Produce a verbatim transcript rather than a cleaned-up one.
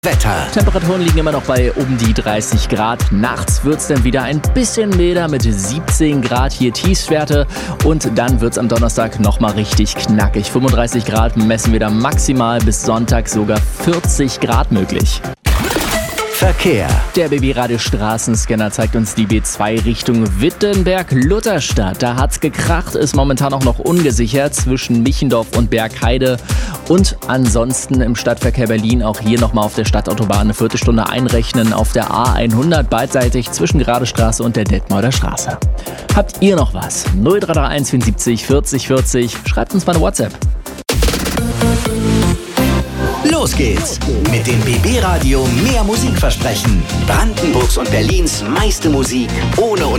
Wetter. Temperaturen liegen immer noch bei um die dreißig Grad. Nachts wird es dann wieder ein bisschen milder mit siebzehn Grad hier Tiefstwerte. Und dann wird es am Donnerstag nochmal richtig knackig. fünfunddreißig Grad messen wir da maximal, bis Sonntag sogar vierzig Grad möglich. Verkehr. Der B B-Radio Straßenscanner zeigt uns die B zwei Richtung Wittenberg-Lutherstadt. Da hat's gekracht, ist momentan auch noch ungesichert zwischen Michendorf und Bergheide. Und ansonsten im Stadtverkehr Berlin auch hier nochmal auf der Stadtautobahn eine Viertelstunde einrechnen auf der A hundert beidseitig zwischen Geradestraße und der Detmolder Straße. Habt ihr noch was? null drei drei eins vierundsiebzig vierzig vierzig. Schreibt uns mal eine WhatsApp. Los geht's mit dem B B-Radio Mehr Musik versprechen. Brandenburgs und Berlins meiste Musik ohne